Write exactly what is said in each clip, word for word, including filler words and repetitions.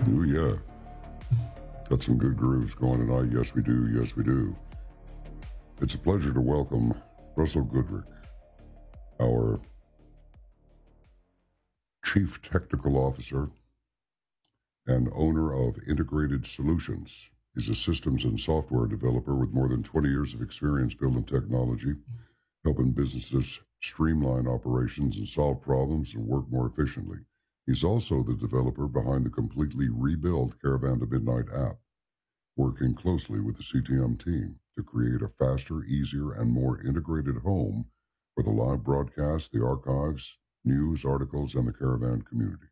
Ooh, yeah. Got some good grooves going tonight. Yes, we do. Yes, we do. It's a pleasure to welcome Russell Goodrick, our Chief Technical Officer and owner of Integrated Solutions. He's a systems and software developer with more than twenty years of experience building technology, helping businesses streamline operations and solve problems and work more efficiently. He's also the developer behind the completely rebuilt Caravan to Midnight app, working closely with the C T M team to create a faster, easier, and more integrated home for the live broadcast, the archives, news, articles, and the Caravan community.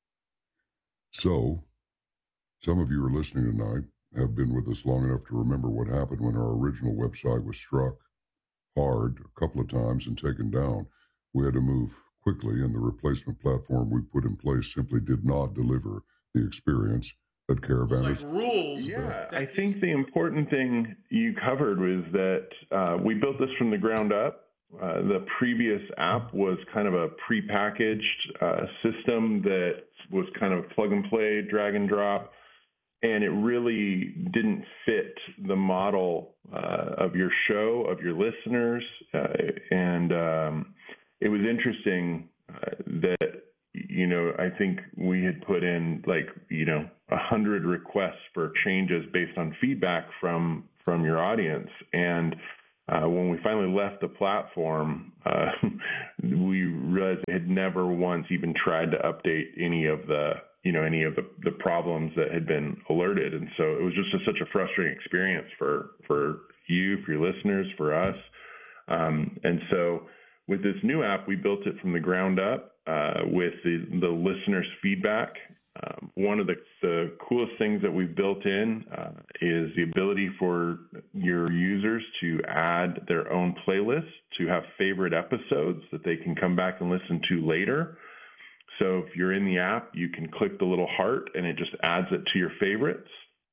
So, some of you are listening tonight have been with us long enough to remember what happened when our original website was struck hard a couple of times and taken down. We had to move quickly, and the replacement platform we put in place simply did not deliver the experience that Caravan like is. rules. Yeah, I think the important thing you covered was that uh, we built this from the ground up. Uh, the previous app was kind of a prepackaged uh, system that was kind of plug and play, drag and drop, and it really didn't fit the model uh, of your show, of your listeners, uh, and um, it was interesting uh, that, you know, I think we had put in like, you know, a hundred requests for changes based on feedback from from your audience. And uh, when we finally left the platform, uh, we realized it had never once even tried to update any of the, you know, any of the, the problems that had been alerted. And so it was just a, such a frustrating experience for, for you, for your listeners, for us. Um, and so with this new app, we built it from the ground up uh, with the, the listeners' feedback. Um, one of the, the coolest things that we've built in uh, is the ability for your users to add their own playlists, to have favorite episodes that they can come back and listen to later. So if you're in the app, you can click the little heart and it just adds it to your favorites.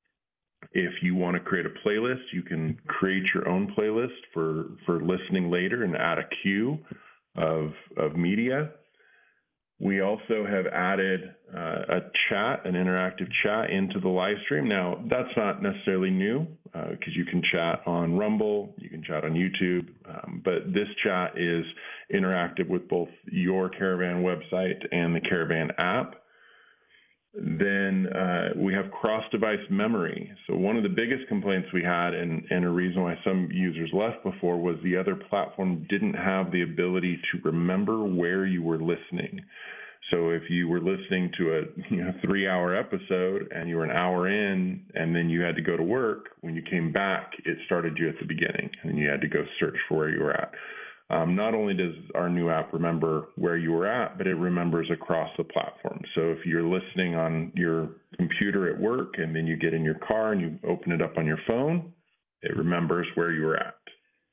If you want to create a playlist, you can create your own playlist for, for listening later and add a queue of, of media. We also have added uh, a chat, an interactive chat into the live stream. Now, that's not necessarily new because uh, you can chat on Rumble, you can chat on YouTube, um, but this chat is interactive with both your Caravan website and the Caravan app. Then uh, we have cross-device memory. So one of the biggest complaints we had, and, and a reason why some users left before, was the other platform didn't have the ability to remember where you were listening. So if you were listening to a you know, three-hour episode and you were an hour in and then you had to go to work, when you came back, it started you at the beginning and you had to go search for where you were at. Um, not only does our new app remember where you were at, but it remembers across the platform. So if you're listening on your computer at work and then you get in your car and you open it up on your phone, it remembers where you were at.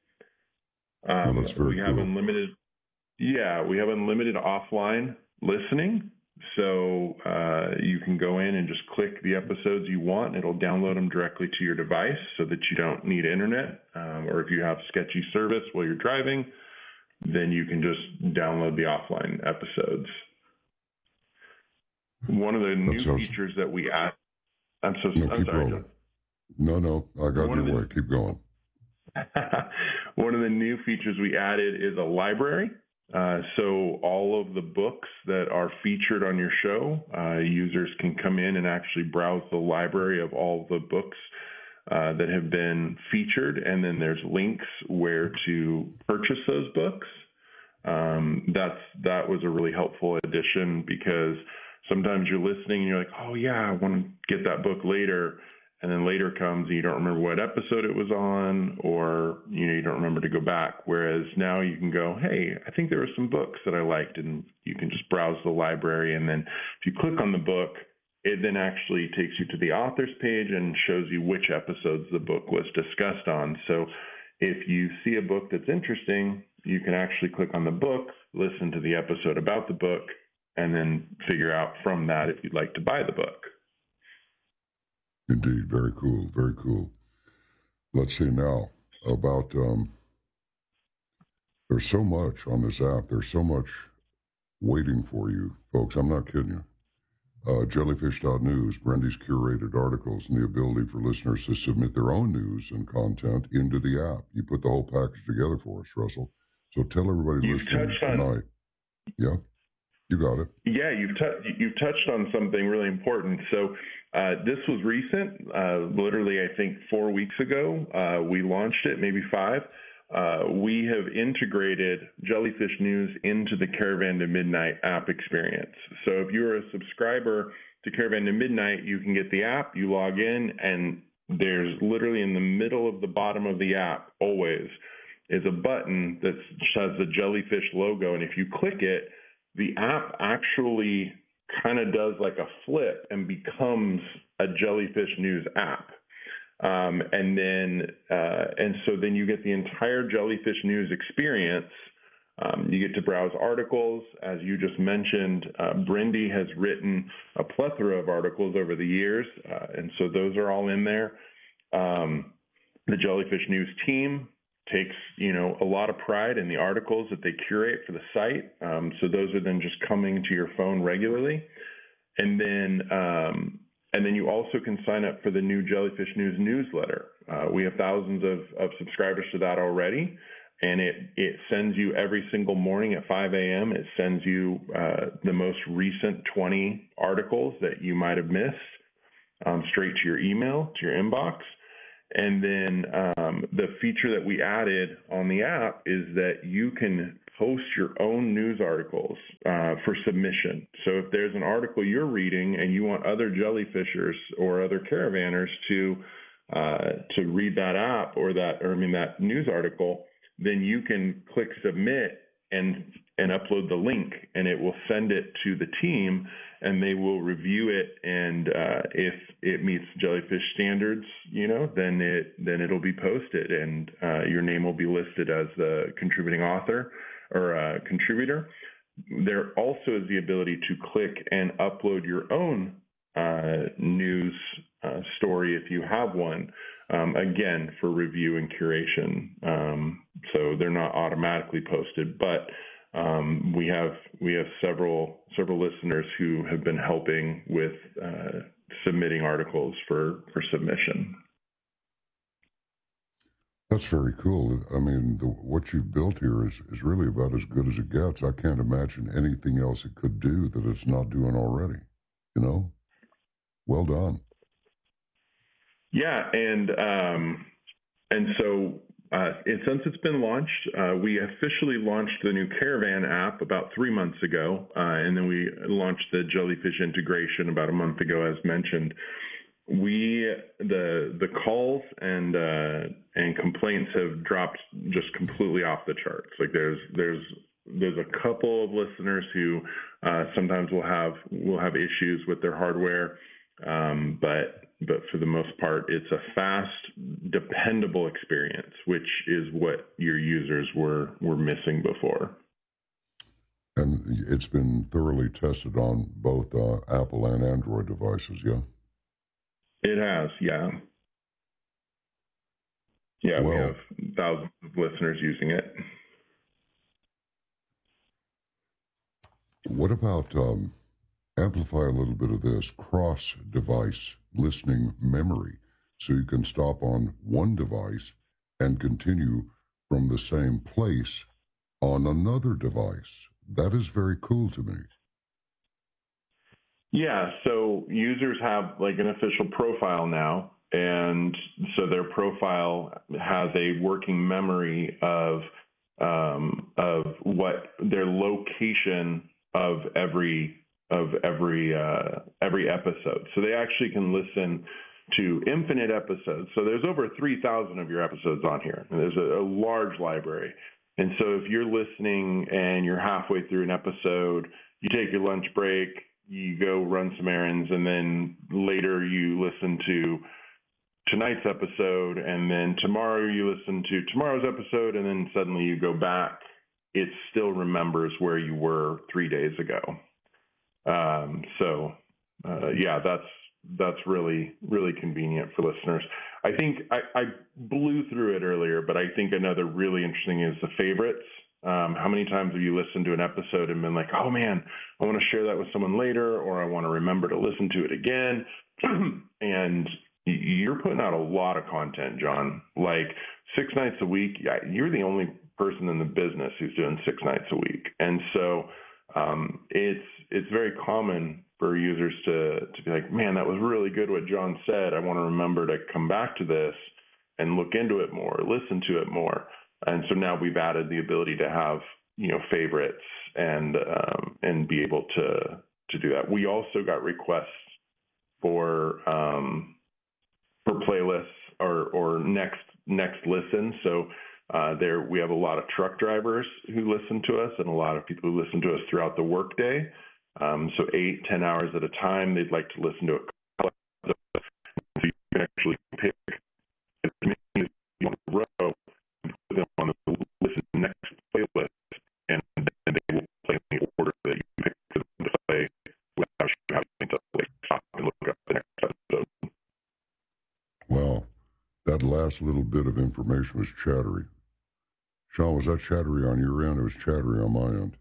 Um, well, that's very we have cool. unlimited, yeah, we have unlimited offline listening. So uh, you can go in and just click the episodes you want, and it'll download them directly to your device so that you don't need internet. Um, or if you have sketchy service while you're driving, then you can just download the offline episodes. One of the new sounds... features that we add, I'm so no, I'm keep sorry. Rolling. No, no, I got One your the, way. Keep going. One of the new features we added is a library. Uh, so all of the books that are featured on your show, uh, users can come in and actually browse the library of all the books uh, that have been featured, and then there's links where to purchase those books. Um, that's that was a really helpful addition because sometimes you're listening and you're like, oh yeah, I want to get that book later. And then later comes and you don't remember what episode it was on, or you know you don't remember to go back. Whereas now you can go, hey, I think there were some books that I liked, and you can just browse the library. And then if you click on the book, it then actually takes you to the author's page and shows you which episodes the book was discussed on. So if you see a book that's interesting, you can actually click on the book, listen to the episode about the book, and then figure out from that if you'd like to buy the book. Indeed, very cool, very cool. Let's see now about, um, there's so much on this app. There's so much waiting for you, folks. I'm not kidding you. uh, jellyfish dot news, Brendy's curated articles, and the ability for listeners to submit their own news and content into the app. You put the whole package together for us, Russell. So tell everybody You've listening touched on, tonight. Yeah, you got it. Yeah, you've, t- you've touched on something really important. So uh, this was recent, uh, literally, I think four weeks ago, uh, we launched it, maybe five. Uh, we have integrated Jellyfish News into the Caravan to Midnight app experience. So if you're a subscriber to Caravan to Midnight, you can get the app, you log in, and there's literally in the middle of the bottom of the app, always, is a button that has the Jellyfish logo. And if you click it, the app actually kind of does like a flip and becomes a Jellyfish News app. Um, and then, uh, and so then you get the entire Jellyfish News experience. Um, you get to browse articles. As you just mentioned, uh, Brendy has written a plethora of articles over the years, uh, and so those are all in there. Um, the Jellyfish News team takes, you know, a lot of pride in the articles that they curate for the site. Um, so those are then just coming to your phone regularly. And then, um, and then you also can sign up for the new Jellyfish News newsletter. Uh, we have thousands of, of subscribers to that already. And it, it sends you every single morning at five a m It sends you uh, the most recent twenty articles that you might have missed um, straight to your email, to your inbox. And then um, the feature that we added on the app is that you can post your own news articles uh, for submission. So if there's an article you're reading and you want other jellyfishers or other caravanners to uh, to read that app or that, or I mean that news article, then you can click submit and and upload the link, and it will send it to the team, and they will review it. And uh, if it meets jellyfish standards, you know, then it then it'll be posted, and uh, your name will be listed as the contributing author or uh, contributor. There also is the ability to click and upload your own uh, news uh, story if you have one. Um, again, for review and curation. Um, so they're not automatically posted, but um, we have we have several several listeners who have been helping with uh, submitting articles for for submission. That's very cool. I mean, the, what you've built here is, is really about as good as it gets. I can't imagine anything else it could do that it's not doing already. You know, well done. Yeah, and um, and so uh, and since it's been launched, uh, we officially launched the new Caravan app about three months ago, uh, and then we launched the Jellyfish integration about a month ago, as mentioned. We the the calls and uh, and complaints have dropped just completely off the charts. Like there's there's there's a couple of listeners who uh, sometimes will have will have issues with their hardware, um, but. But for the most part, it's a fast, dependable experience, which is what your users were, were missing before. And it's been thoroughly tested on both uh, Apple and Android devices, yeah? It has, yeah. Yeah, well, we have thousands of listeners using it. What about, um, amplify a little bit of this, cross-device listening memory, so you can stop on one device and continue from the same place on another device. That is very cool to me. Yeah, so users have like an official profile now, and so their profile has a working memory of um, of what their location of every of every uh, every episode. So they actually can listen to infinite episodes. So there's over three thousand of your episodes on here. And there's a, a large library. And so if you're listening and you're halfway through an episode, you take your lunch break, you go run some errands, and then later you listen to tonight's episode, and then tomorrow you listen to tomorrow's episode, and then suddenly you go back, it still remembers where you were three days ago. Um, so, uh, yeah, that's that's really, really convenient for listeners. I think I, I blew through it earlier, but I think another really interesting is the favorites. Um, how many times have you listened to an episode and been like, oh man, I want to share that with someone later, or I want to remember to listen to it again? And you're putting out a lot of content, John. Like six nights a week, you're the only person in the business who's doing six nights a week. And so um, it's it's very common for users to, to be like, man, that was really good what John said. I want to remember to come back to this and look into it more, listen to it more. And so now we've added the ability to have, you know, favorites and um, and be able to to do that. We also got requests for um, for playlists or or next next listen. So uh, there we have a lot of truck drivers who listen to us and a lot of people who listen to us throughout the workday. Um, so eight, ten hours at a time, they'd like to listen to it. So you can actually pick as many as you want in a row and put them on the listen next playlist, and then they will play in the order that you pick for them to play without you having to like stop and look up the next episode. Wow, that last little bit of information was chattery. Sean, was that chattery on your end? It was chattery on my end.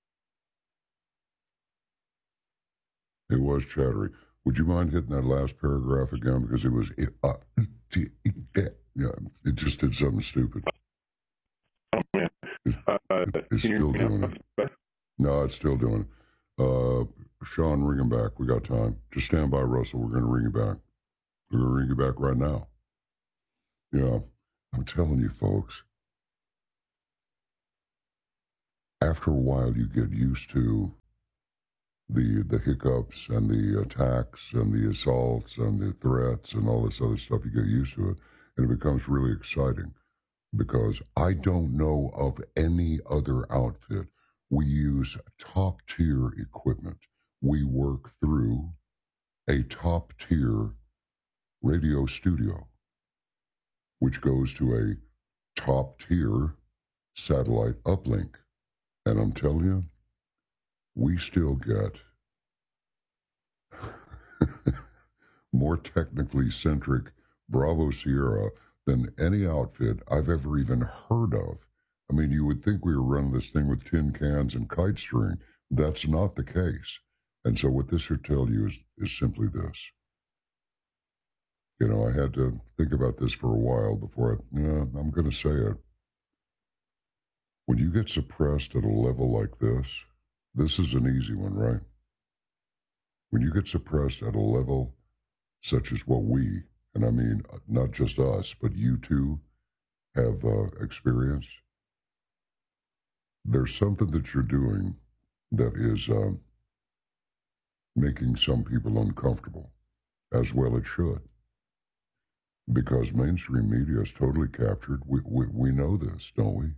It was chattery. Would you mind hitting that last paragraph again? Because it was, it, uh, yeah, it just did something stupid. Oh, man. Uh, it, it's still doing it. No, it's still doing it. Uh, Sean, ring him back. We got time. Just stand by, Russell. We're going to ring you back. We're going to ring you back right now. Yeah, I'm telling you, folks. After a while, you get used to the the hiccups and the attacks and the assaults and the threats and all this other stuff. You get used to it, and it becomes really exciting because I don't know of any other outfit. We use top-tier equipment. We work through a top-tier radio studio, which goes to a top-tier satellite uplink. And I'm telling you, we still get more technically centric Bravo Sierra than any outfit I've ever even heard of. I mean, you would think we were running this thing with tin cans and kite string. That's not the case. And so what this should tell you is, is simply this. You know, I had to think about this for a while before I, yeah, I'm going to say it. When you get suppressed at a level like this, this is an easy one, right? When you get suppressed at a level such as what we, and I mean not just us, but you too, have uh, experienced, there's something that you're doing that is uh, making some people uncomfortable, as well it should. Because mainstream media is totally captured. We, we, we know this, don't we?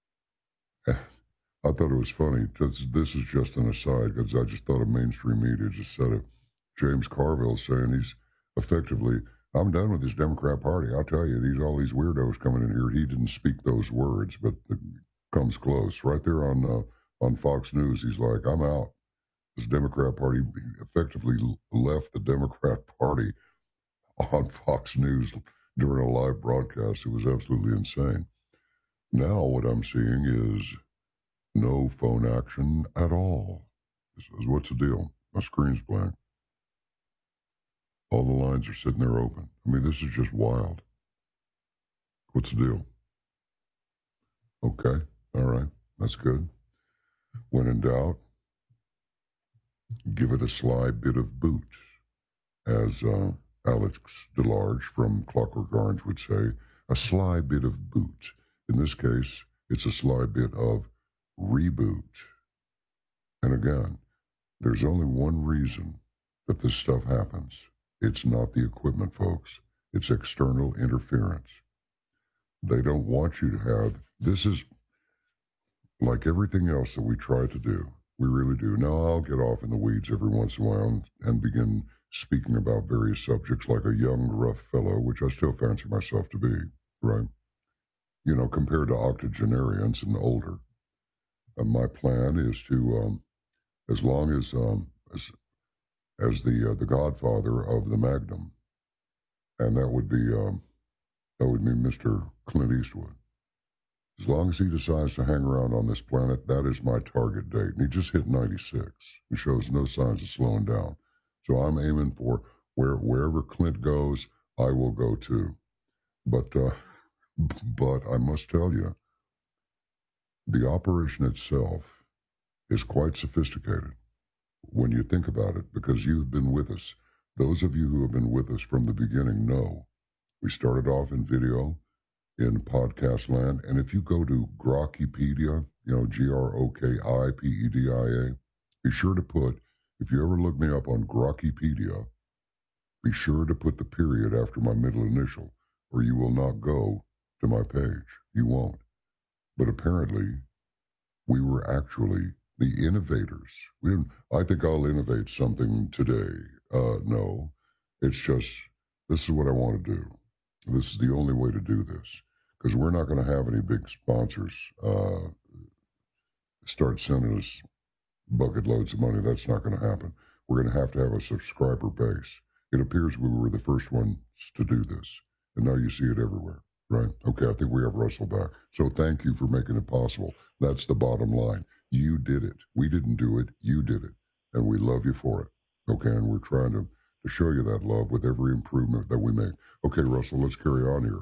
I thought it was funny. Just, this is just an aside because I just thought of mainstream media just said it. James Carville saying he's effectively, I'm done with this Democrat Party. I'll tell you, these all these weirdos coming in here. He didn't speak those words, but it comes close. Right there on uh, on Fox News, he's like, I'm out. This Democrat Party effectively left the Democrat Party on Fox News during a live broadcast. It was absolutely insane. Now what I'm seeing is no phone action at all. He says, what's the deal? My screen's blank. All the lines are sitting there open. I mean, this is just wild. What's the deal? Okay, all right, that's good. When in doubt, give it a sly bit of boot, as uh, Alex DeLarge from Clockwork Orange would say, a sly bit of boot. In this case, it's a sly bit of reboot. And again, there's only one reason that this stuff happens. It's not the equipment, folks. It's external interference. They don't want you to have, this is like everything else that we try to do. We really do. Now, I'll get off in the weeds every once in a while and, and begin speaking about various subjects like a young, rough fellow, which I still fancy myself to be, right? You know, compared to octogenarians and older. And my plan is to, um, as long as um, as, as the uh, the godfather of the Magnum, and that would be um, that would be Mister Clint Eastwood. As long as he decides to hang around on this planet, that is my target date. And he just hit ninety-six. He shows no signs of slowing down. So I'm aiming for where wherever Clint goes, I will go too. But uh, but I must tell you, the operation itself is quite sophisticated when you think about it, because you've been with us. Those of you who have been with us from the beginning know we started off in video, in podcast land, and if you go to Grokeypedia, you know, G R O K I P E D I A, be sure to put, if you ever look me up on Grokeypedia, be sure to put the period after my middle initial, or you will not go to my page. You won't. But apparently, we were actually the innovators. We didn't, I think I'll innovate something today. Uh, no, it's just, this is what I want to do. This is the only way to do this, because we're not going to have any big sponsors uh, start sending us bucket loads of money. That's not going to happen. We're going to have to have a subscriber base. It appears we were the first ones to do this, and now you see it everywhere, right? Okay, I think we have Russell back. So thank you for making it possible. That's the bottom line. You did it. We didn't do it. You did it, and we love you for it. Okay, and we're trying to, to show you that love with every improvement that we make. Okay, Russell, let's carry on here.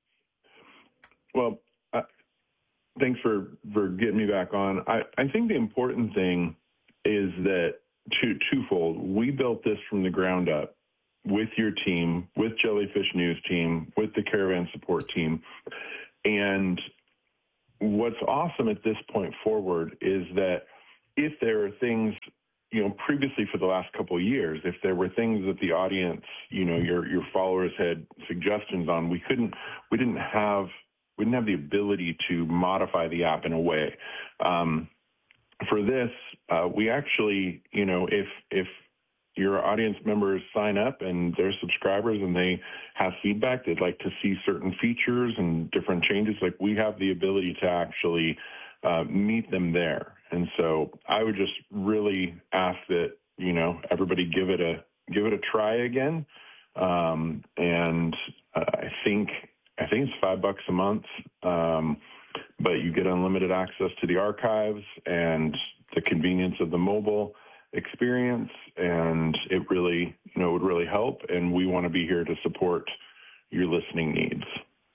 Well, uh, thanks for, for getting me back on. I, I think the important thing is that two, twofold. We built this from the ground up with your team, with Jellyfish News team, with the Caravan support team. And what's awesome at this point forward is that if there are things, you know, previously for the last couple of years, if there were things that the audience, you know, your your followers had suggestions on, we couldn't, we didn't have, we didn't have the ability to modify the app in a way. Um, for this, uh, we actually, you know, if if your audience members sign up and they're subscribers and they have feedback, they'd like to see certain features and different changes, like we have the ability to actually uh, meet them there. And so I would just really ask that, you know, everybody give it a give it a try again. Um, and uh, I think I think it's five bucks a month, um, but you get unlimited access to the archives and the convenience of the mobile experience, and it really, you know, would really help. And we want to be here to support your listening needs.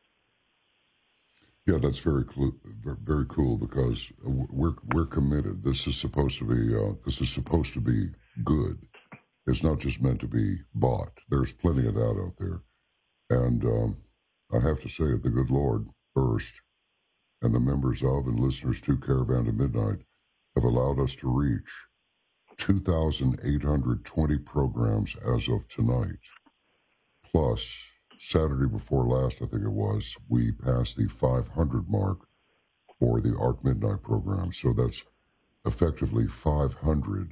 Yeah, that's very cool. Very cool, because we're we're committed. This is supposed to be uh, this is supposed to be good. It's not just meant to be bought. There's plenty of that out there, and um, I have to say it. The good Lord first, and the members of and listeners to Caravan to Midnight have allowed us to reach two thousand eight hundred twenty programs as of tonight, plus Saturday before last, I think it was, we passed the five hundred mark for the Arc Midnight program. So that's effectively five hundred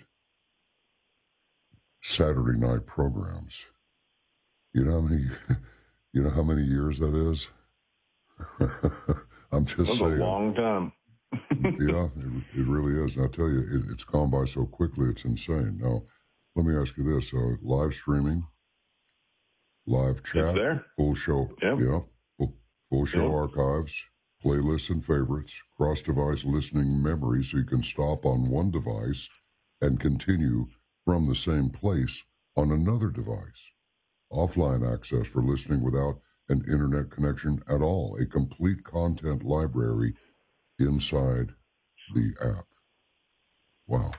Saturday night programs. You know how many, you know how many years that is? I'm just That's saying. a long time. Yeah, it, it really is. And I tell you, it, it's gone by so quickly, it's insane. Now, let me ask you this. Uh, live streaming, live chat, there. full show, Yep. yeah, full, full show Yep. archives, playlists and favorites, cross-device listening memory so you can stop on one device and continue from the same place on another device. Offline access for listening without an internet connection at all. A complete content library inside the app. Wow.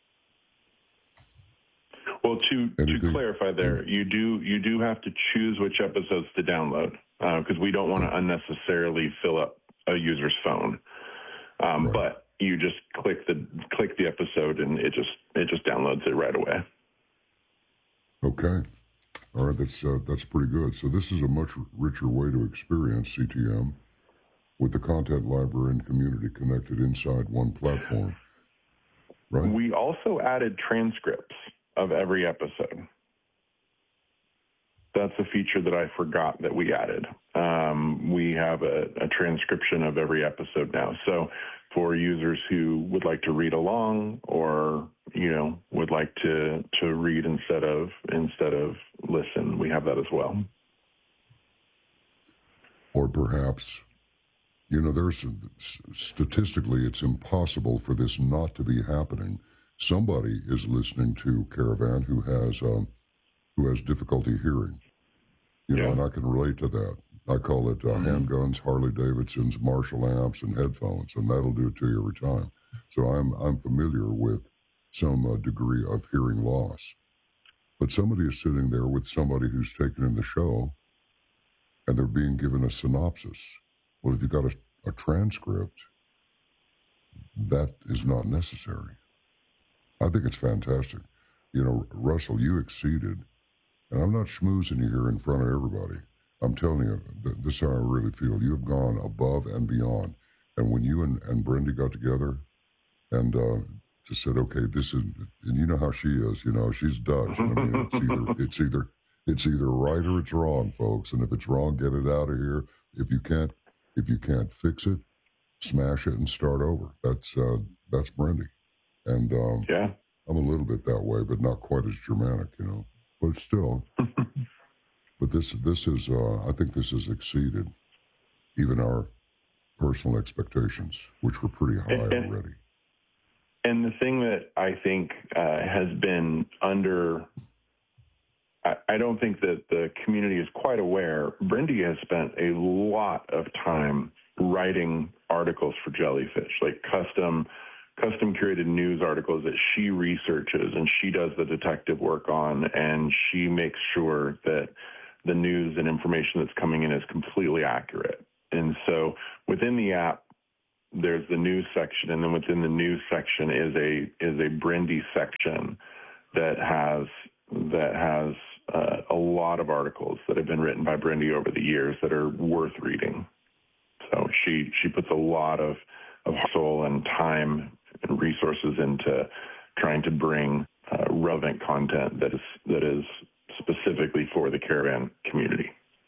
Well, to, Anything? to clarify there, you do you do have to choose which episodes to download, because uh, we don't want to unnecessarily fill up a user's phone. Um, Right. But you just click the click the episode and it just it just downloads it right away. Okay. All right, that's uh, that's pretty good. So this is a much richer way to experience C T M with the content library and community connected inside one platform. Right? We also added transcripts of every episode. That's a feature that I forgot that we added. Um, we have a, a transcription of every episode now. So for users who would like to read along, or, you know, would like to, to read instead of instead of listen, we have that as well. Or perhaps You know, there's statistically, it's impossible for this not to be happening. Somebody is listening to Caravan who has um, who has difficulty hearing. You know, Yeah. and I can relate to that. I call it uh, Mhm. handguns, Harley Davidsons, Marshall amps, and headphones, and that'll do it to you every time. So I'm I'm familiar with some uh, degree of hearing loss. But somebody is sitting there with somebody who's taken in the show, and they're being given a synopsis. Well, if you've got a, a transcript, that is not necessary. I think it's fantastic. You know, Russell, you exceeded, and I'm not schmoozing you here in front of everybody. I'm telling you, th- this is how I really feel. You have gone above and beyond. And when you and, and Brenda got together and uh, just said, okay, this is, and you know how she is, you know, she's Dutch. I mean, it's either, it's either, it's either right or it's wrong, folks. And if it's wrong, get it out of here. If you can't, if you can't fix it, smash it and start over. That's, uh, that's Brendy. And um, Yeah. I'm a little bit that way, but not quite as Germanic, you know, but still. But this, this is, uh, I think this has exceeded even our personal expectations, which were pretty high And- and- already. And the thing that I think uh, has been under, I, I don't think that the community is quite aware. Brendy has spent a lot of time writing articles for Jellyfish, like custom, custom curated news articles that she researches and she does the detective work on, and she makes sure that the news and information that's coming in is completely accurate. And so within the app, there's the news section, and then within the news section is a is a Brendy section that has that has uh, a lot of articles that have been written by Brendy over the years that are worth reading. So she she puts a lot of of soul and time and resources into trying to bring uh, relevant content that is that is specifically for the Caravan community.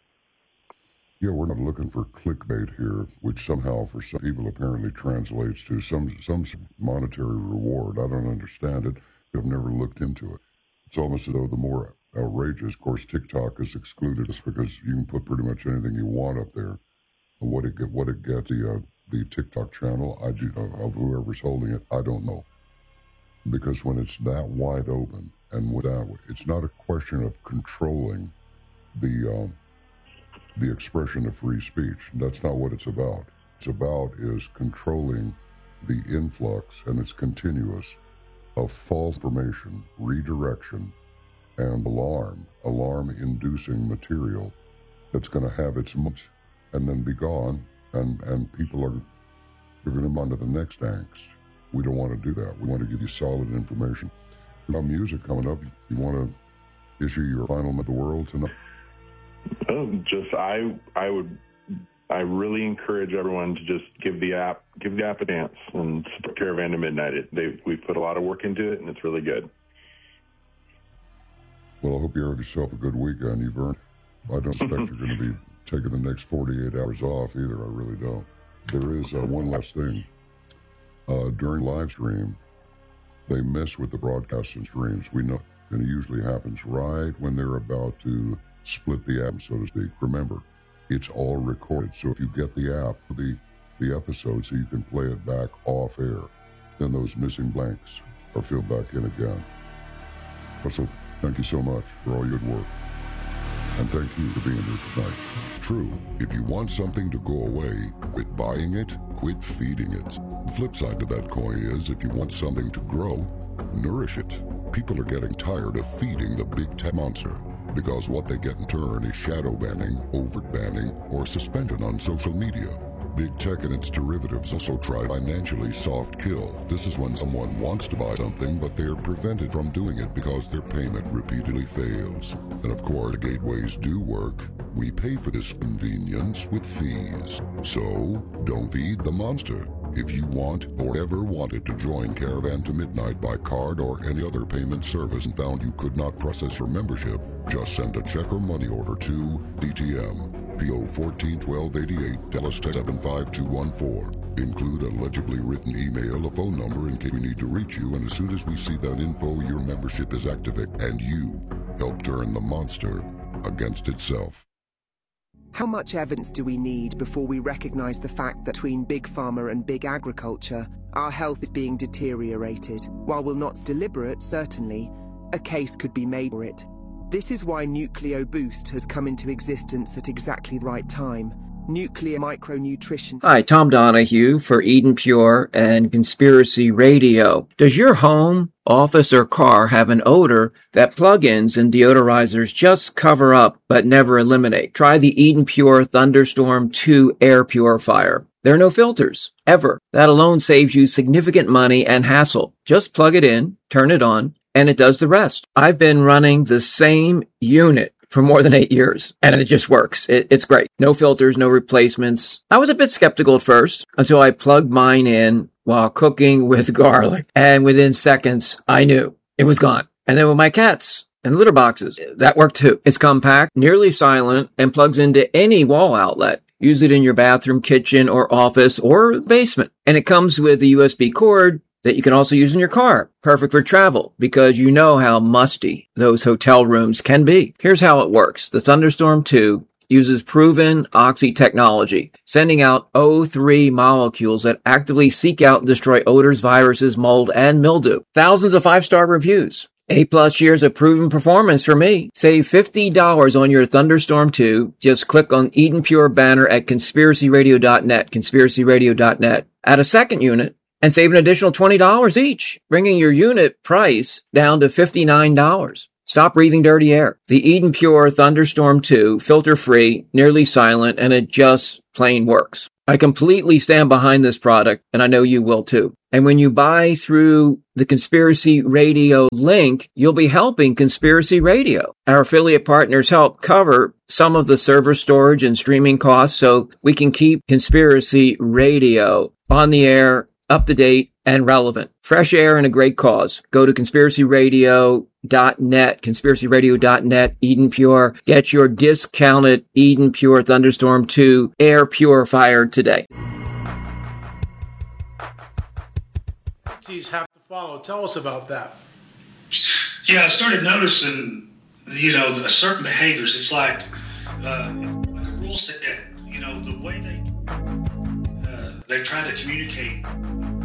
Yeah, we're not looking for clickbait here, which somehow for some people apparently translates to some some monetary reward. I don't understand it. I've never looked into it. It's almost as though the more outrageous, of course, TikTok is excluded us because you can put pretty much anything you want up there. And what it get, what it gets, the uh, the TikTok channel, I do, uh, of whoever's holding it, I don't know. Because when it's that wide open and without, it's not a question of controlling the. Um, the expression of free speech. That's not what it's about. It's about is controlling the influx, and it's continuous, of false information, redirection, and alarm, alarm-inducing material that's going to have its moment and then be gone, and, and people are, are going to move on to the next angst. We don't want to do that. We want to give you solid information. You have music coming up. You want to issue your final of the world tonight? Oh, just I I would I really encourage everyone to just give the app give the app a dance and support Caravan to Midnight. It, they we've put a lot of work into it, and it's really good. Well, I hope you have yourself a good weekend. You've earned. I don't expect you're going to be taking the next forty-eight hours off either. I really don't. There is uh, one last thing. Uh, during live stream, they mess with the broadcast and streams. We know, and it usually happens right when they're about to split the app, so to speak. Remember, it's all recorded, so if you get the app, the the episode, so you can play it back off air, then those missing blanks are filled back in again. So thank you so much for all your good work, and thank you for being here tonight. True, if you want something to go away, quit buying it, quit feeding it. The flip side to that coin is, if you want something to grow, nourish it. People are getting tired of feeding the big tech monster, because what they get in turn is shadow banning, overt banning, or suspension on social media. Big tech and its derivatives also try financially soft kill. This is when someone wants to buy something, but they're prevented from doing it because their payment repeatedly fails. And of course, the gateways do work. We pay for this convenience with fees. So, don't feed the monster. If you want or ever wanted to join Caravan to Midnight by card or any other payment service and found you could not process your membership, just send a check or money order to D T M, P O fourteen twelve eighty-eight, Dallas, Texas seven five two one four. Include a legibly written email, a phone number in case we need to reach you, and as soon as we see that info, your membership is activated, and you help turn the monster against itself. How much evidence do we need before we recognize the fact that between big pharma and big agriculture, our health is being deteriorated? While we're not deliberate, certainly, a case could be made for it. This is why Nucleo Boost has come into existence at exactly the right time. Nuclear micronutrition. Hi, Tom Donahue for Eden Pure and Conspiracy Radio. Does your home, office, or car have an odor that plug-ins and deodorizers just cover up but never eliminate? Try the Eden Pure Thunderstorm two air purifier. There are no filters, ever. That alone saves you significant money and hassle. Just plug it in, turn it on, and it does the rest. I've been running the same unit for more than eight years, and it just works. It, it's great. No filters, no replacements. I was a bit skeptical at first until I plugged mine in while cooking with garlic, and within seconds, I knew it was gone. And then with my cats and litter boxes, that worked too. It's compact, nearly silent, and plugs into any wall outlet. Use it in your bathroom, kitchen, or office, or basement. And it comes with a U S B cord that you can also use in your car. Perfect for travel, because you know how musty those hotel rooms can be. Here's how it works. The Thunderstorm two uses proven oxy technology, sending out O three molecules that actively seek out and destroy odors, viruses, mold, and mildew. Thousands of five-star reviews. Eight plus years of proven performance for me. Save fifty dollars on your Thunderstorm two. Just click on Eden Pure banner at conspiracy radio dot net, conspiracy radio dot net. Add a second unit and save an additional twenty dollars each, bringing your unit price down to fifty-nine dollars. Stop breathing dirty air. The Eden Pure Thunderstorm two, filter-free, nearly silent, and it just plain works. I completely stand behind this product, and I know you will too. And when you buy through the Conspiracy Radio link, you'll be helping Conspiracy Radio. Our affiliate partners help cover some of the server storage and streaming costs so we can keep Conspiracy Radio on the air, up to date, and relevant. Fresh air and a great cause. Go to conspiracy radio dot net, conspiracy radio dot net, Eden Pure. Get your discounted Eden Pure Thunderstorm two air purifier today. Have to follow. Tell us about that. Yeah, I started noticing, you know, the certain behaviors. It's like, uh, like a rule set. You know, the way they uh, they try to communicate